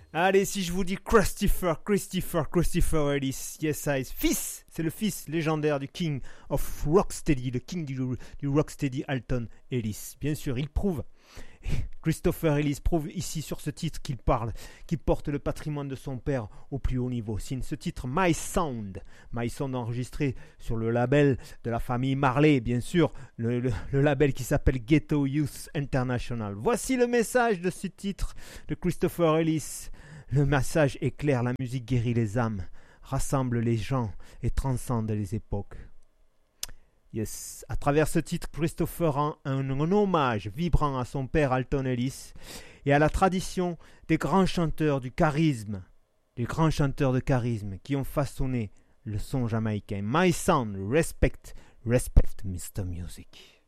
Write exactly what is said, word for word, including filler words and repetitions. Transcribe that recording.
Allez, si je vous dis Christopher, Christopher, Christopher Ellis, yes I, fils, c'est le fils légendaire du King of Rocksteady, le King du, du Rocksteady Alton Ellis. Bien sûr, il prouve, Christopher Ellis prouve ici sur ce titre qu'il parle, qu'il porte le patrimoine de son père au plus haut niveau. Signe ce titre My Sound, My Sound enregistré sur le label de la famille Marley, bien sûr, le, le, le label qui s'appelle Ghetto Youth International. Voici le message de ce titre de Christopher Ellis. Le message est clair, la musique guérit les âmes, rassemble les gens et transcende les époques. Yes. À travers ce titre, Christopher rend un, un hommage vibrant à son père Alton Ellis et à la tradition des grands chanteurs du charisme, des grands chanteurs de charisme qui ont façonné le son jamaïcain. My Sound, respect, respect mister Music.